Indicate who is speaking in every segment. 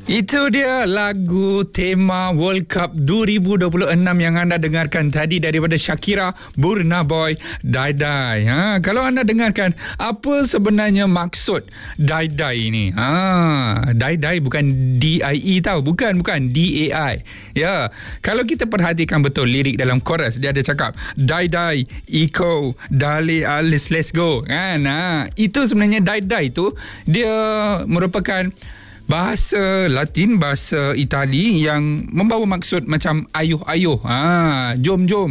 Speaker 1: Itu dia lagu tema World Cup 2026 yang anda dengarkan tadi daripada Shakira, Burna Boy, Die Die. Kalau anda dengarkan, apa sebenarnya maksud Die Die ini? Die Die bukan D-I-E tau. Bukan D-A-I. Ya, kalau kita perhatikan betul lirik dalam chorus, dia ada cakap Die Die, Eco, Dale, Alice, Let's Go. Kan? Itu sebenarnya Die Die tu, dia merupakan bahasa Latin, bahasa Itali yang membawa maksud macam ayuh-ayuh. Jom-jom.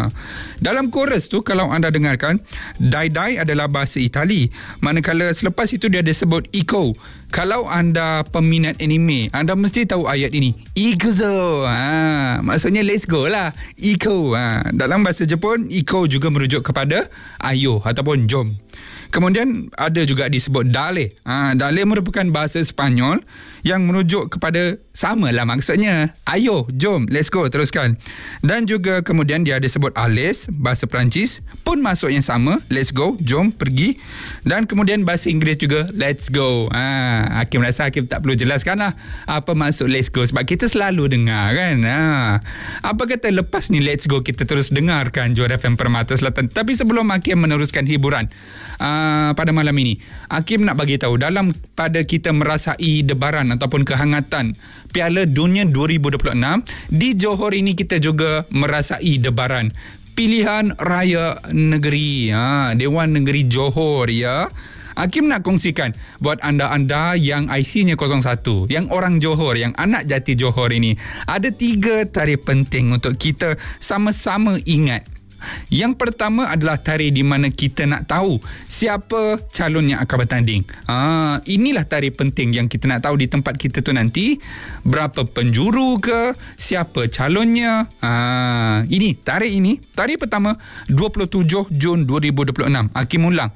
Speaker 1: Dalam chorus tu, kalau anda dengarkan, Die Die adalah bahasa Itali. Manakala selepas itu dia ada sebut Eco. Kalau anda peminat anime, anda mesti tahu ayat ini. Ikuzo. Maksudnya let's go lah. Eco. Dalam bahasa Jepun, Eco juga merujuk kepada ayuh ataupun jom. Kemudian ada juga disebut Dale. Dale merupakan bahasa Sepanyol yang merujuk kepada sama lah maksudnya. Ayo, jom, let's go, teruskan. Dan juga kemudian dia ada sebut Alice, bahasa Perancis, pun masuk yang sama. Let's go, jom, pergi. Dan kemudian bahasa Inggeris juga, let's go. Hakim rasa Hakim tak perlu jelaskan lah apa maksud let's go, sebab kita selalu dengar kan. Apa kata lepas ni let's go kita terus dengarkan Johor FM Permata Selatan. Tapi sebelum Hakim meneruskan hiburan pada malam ini, Hakim nak bagi tahu dalam pada kita merasai debaran ataupun kehangatan Piala Dunia 2026, di Johor ini kita juga merasai debaran pilihan raya negeri, Dewan Negeri Johor, ya. Hakim nak kongsikan buat anda-anda yang IC-nya 01, yang orang Johor, yang anak jati Johor ini, ada 3 tarikh penting untuk kita sama-sama ingat. Yang pertama adalah tarikh di mana kita nak tahu siapa calon yang akan bertanding. Inilah tarikh penting yang kita nak tahu di tempat kita tu nanti. Berapa penjuru ke? Siapa calonnya? Ini tarikh pertama 27 Jun 2026. Hakim ulang,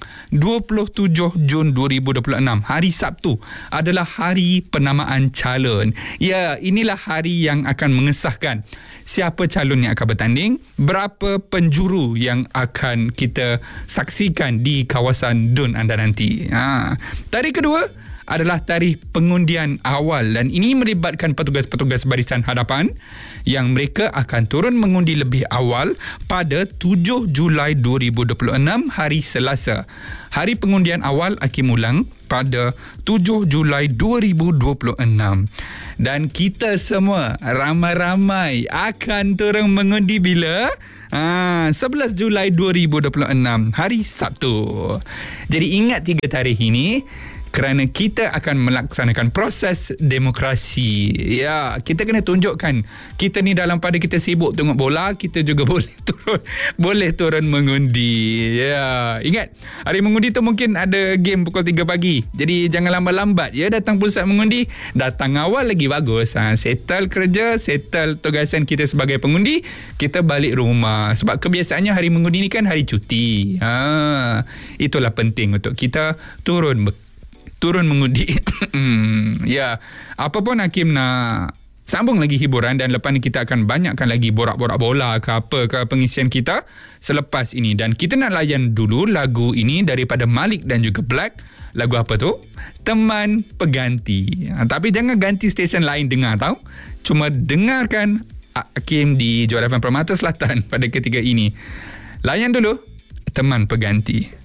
Speaker 1: 27 Jun 2026, hari Sabtu adalah hari penamaan calon. Ya, inilah hari yang akan mengesahkan siapa calon yang akan bertanding, berapa penjuru yang akan kita saksikan di kawasan DUN anda nanti. Tarikh kedua adalah tarikh pengundian awal, dan ini melibatkan petugas-petugas barisan hadapan yang mereka akan turun mengundi lebih awal pada 7 Julai 2026, hari Selasa. Hari pengundian awal Hakim ulang pada 7 Julai 2026. Dan kita semua ramai-ramai akan turun mengundi bila? 11 Julai 2026, hari Sabtu. Jadi ingat 3 tarikh ini kerana kita akan melaksanakan proses demokrasi. Ya, kita kena tunjukkan kita ni dalam pada kita sibuk tengok bola, kita juga boleh turun mengundi. Ya, ingat hari mengundi tu mungkin ada game pukul 3 pagi. Jadi jangan lambat-lambat ya datang pusat mengundi. Datang awal lagi bagus. Settle kerja, settle tugasan kita sebagai pengundi, kita balik rumah. Sebab kebiasaannya hari mengundi ni kan hari cuti. Itulah penting untuk kita turun mengundi. Ya, apapun Hakim nak sambung lagi hiburan, dan lepas ni kita akan banyakkan lagi borak-borak bola ke apa ke pengisian kita selepas ini. Dan kita nak layan dulu lagu ini daripada Malik dan juga Black. Lagu apa tu? Teman Peganti. Tapi jangan ganti stesen lain dengar tau. Cuma dengarkan Hakim di Johor FM Permata Selatan pada ketika ini. Layan dulu Teman Peganti.